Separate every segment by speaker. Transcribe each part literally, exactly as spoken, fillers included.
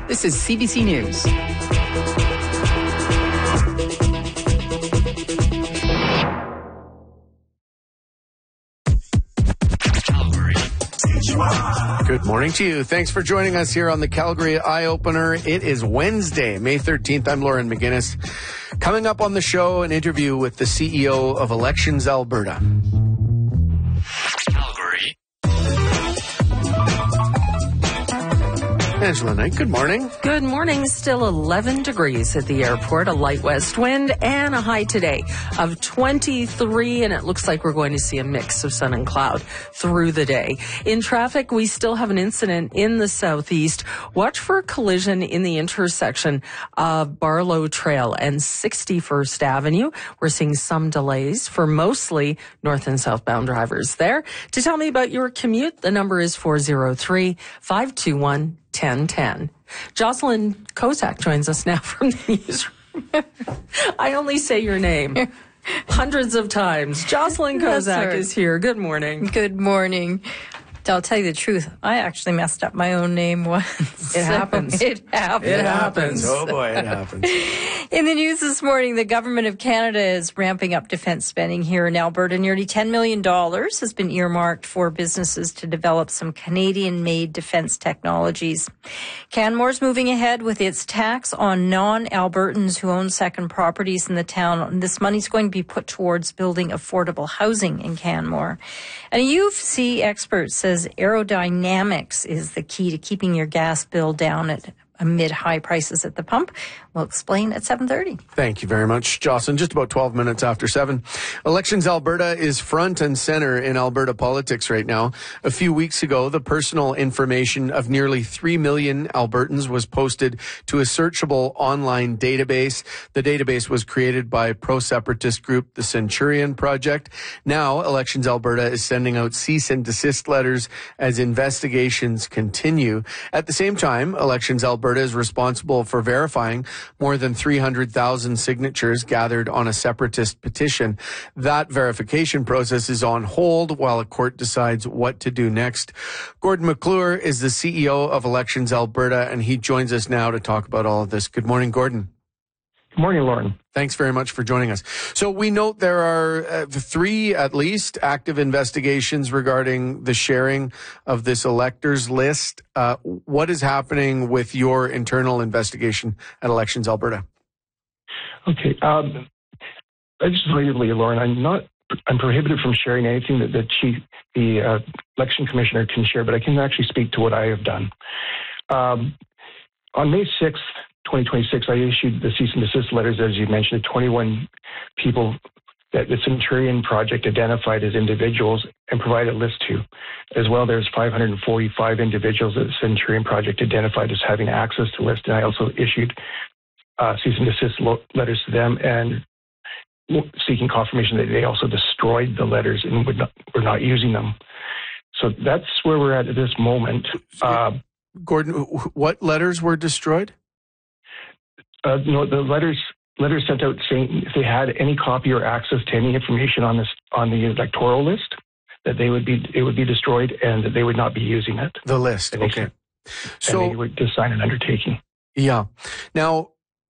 Speaker 1: This is C B C News.
Speaker 2: Good morning to you. Thanks for joining us here on the Calgary Eye Opener. It is Wednesday, May thirteenth. I'm Lauren McGinnis. Coming up on the show, an interview with the C E O of Elections Alberta. Calgary. Angela Knight, good morning.
Speaker 3: Good morning. Still eleven degrees at the airport, a light west wind, and a high today of twenty-three, and it looks like we're going to see a mix of sun and cloud through the day. In traffic, we still have an incident in the southeast. Watch for a collision in the intersection of Barlow Trail and sixty-first Avenue. We're seeing some delays for mostly north and southbound drivers there. To tell me about your commute, the number is four oh three, five two one, ten ten. Jocelyn Kozak joins us now from the newsroom. I only say your name hundreds of times. Jocelyn Kozak is here. Good morning.
Speaker 4: Good morning. I'll tell you the truth. I actually messed up my own name once.
Speaker 3: It happens.
Speaker 4: It happens.
Speaker 2: It happens. Oh boy, it happens.
Speaker 4: In the news this morning, the Government of Canada is ramping up defense spending here in Alberta. Nearly ten million dollars has been earmarked for businesses to develop some Canadian-made defense technologies. Canmore's moving ahead with its tax on non-Albertans who own second properties in the town. This money's going to be put towards building affordable housing in Canmore. And a U of C expert says aerodynamics is the key to keeping your gas bill down at amid high prices at the pump. We'll explain at seven thirty.
Speaker 2: Thank you very much, Jocelyn. Just about twelve minutes after seven. Elections Alberta is front and center in Alberta politics right now. A few weeks ago, the personal information of nearly three million Albertans was posted to a searchable online database. The database was created by pro-separatist group, the Centurion Project. Now, Elections Alberta is sending out cease and desist letters as investigations continue. At the same time, Elections Alberta is responsible for verifying more than three hundred thousand signatures gathered on a separatist petition. That verification process is on hold while a court decides what to do next. Gordon McClure is the C E O of Elections Alberta, and he joins us now to talk about all of this. Good morning, Gordon.
Speaker 5: Good morning, Lauren.
Speaker 2: Thanks very much for joining us. So we note there are uh, three, at least, active investigations regarding the sharing of this electors list. Uh, what is happening with your internal investigation at Elections Alberta?
Speaker 5: Okay. Um, legislatively, Lauren, I'm not. I'm prohibited from sharing anything that the chief, the uh, election commissioner can share, but I can actually speak to what I have done. Um, on May sixth, twenty twenty-six, I issued the cease and desist letters, as you mentioned, to twenty-one people that the Centurion Project identified as individuals and provided a list to. As well, there's five hundred forty-five individuals that the Centurion Project identified as having access to the list, and I also issued uh, cease and desist lo- letters to them and seeking confirmation that they also destroyed the letters and would not, were not using them. So that's where we're at at this moment. Uh,
Speaker 2: Gordon, what letters were destroyed?
Speaker 5: Uh, no, the letters letters sent out saying if they had any copy or access to any information on this on the electoral list, that they would be it would be destroyed and that they would not be using it.
Speaker 2: The list,
Speaker 5: and
Speaker 2: okay.
Speaker 5: And
Speaker 2: so
Speaker 5: they would just sign an undertaking.
Speaker 2: Yeah. Now,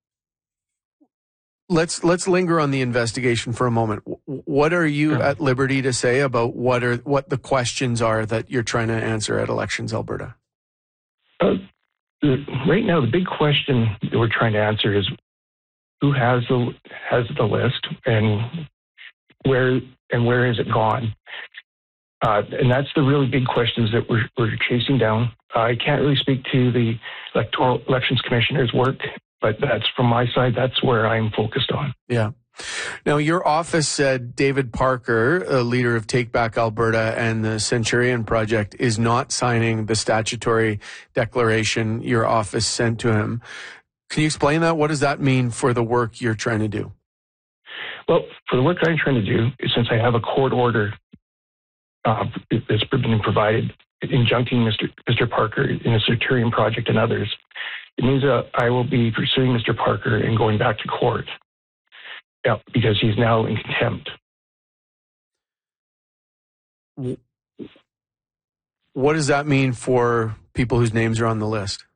Speaker 2: let's let's linger on the investigation for a moment. What are you
Speaker 5: Sure.
Speaker 2: at liberty to say about what are what the questions are that you're trying to answer at Elections Alberta?
Speaker 5: Uh, Right now, the big question that we're trying to answer is who has the has the list and where and where has it gone? Uh, and that's the really big questions that we're we're chasing down. I can't really speak to the electoral elections commissioner's work, but that's from my side. That's where I'm focused on.
Speaker 2: Yeah. Now, your office said David Parker, a leader of Take Back Alberta and the Centurion Project, is not signing the statutory declaration your office sent to him. Can you explain that? What does that mean for the work you're trying to do?
Speaker 5: Well, for the work I'm trying to do, since I have a court order uh, that's been provided injuncting Mister Mister Parker in the Centurion Project and others, it means that I will be pursuing Mister Parker and going back to court. Yeah, because he's now in contempt.
Speaker 2: What does that mean for people whose names are on the list?